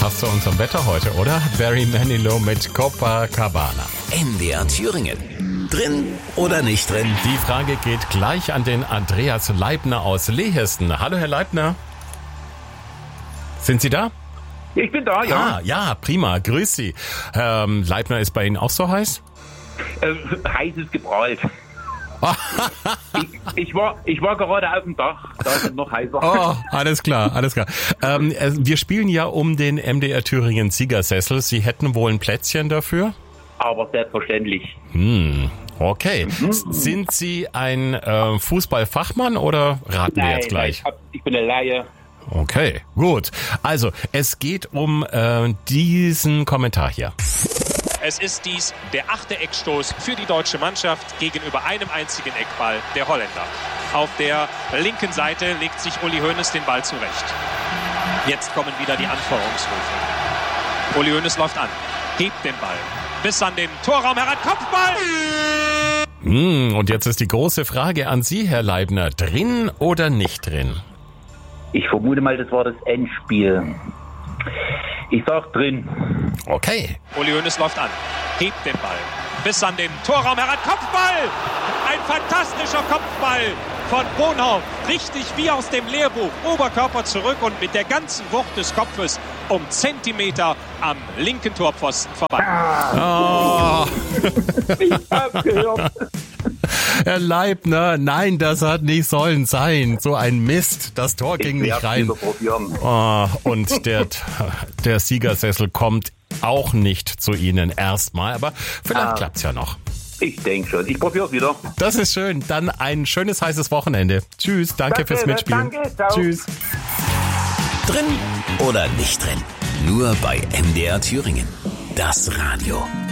passt zu unserem Wetter heute, oder? Barry Manilow mit Copacabana. NDR Thüringen. Drin oder nicht drin? Die Frage geht gleich an den Andreas Leibner aus Lehisten. Hallo, Herr Leibner. Sind Sie da? Ich bin da, ja. Ja, prima. Grüß Sie. Leibner, ist bei Ihnen auch so heiß? Heißes geprahlt. ich war gerade auf dem Dach, da ist es noch heißer. Oh, alles klar. Wir spielen ja um den MDR Thüringen Siegersessel. Sie hätten wohl ein Plätzchen dafür? Aber selbstverständlich. Okay. Sind Sie ein Fußballfachmann oder raten wir jetzt gleich? Ich bin eine Laie. Okay, gut. Also, es geht um diesen Kommentar hier. Es ist dies der 8. Eckstoß für die deutsche Mannschaft gegenüber einem einzigen Eckball der Holländer. Auf der linken Seite legt sich Uli Hoeneß den Ball zurecht. Jetzt kommen wieder die Anfeuerungsrufe. Uli Hoeneß läuft an, hebt den Ball bis an den Torraum heran. Kopfball! Und jetzt ist die große Frage an Sie, Herr Leibner. Drin oder nicht drin? Ich vermute mal, das war das Endspiel. Ich sag drin. Okay. Uli Hoeneß läuft an, hebt den Ball bis an den Torraum heran. Kopfball! Ein fantastischer Kopfball von Bonhoff. Richtig wie aus dem Lehrbuch. Oberkörper zurück und mit der ganzen Wucht des Kopfes um Zentimeter am linken Torpfosten vorbei. Oh. Ich hab's gehört. Herr Leibner, nein, das hat nicht sollen sein. So ein Mist. Das Tor ging nicht rein. Oh, und der Siegersessel kommt auch nicht zu Ihnen erstmal. Aber vielleicht klappt's ja noch. Ich denke schon. Ich probiere es wieder. Das ist schön. Dann ein schönes, heißes Wochenende. Tschüss. Danke fürs Mitspielen. Danke, ciao. Tschüss. Drin oder nicht drin? Nur bei NDR Thüringen. Das Radio.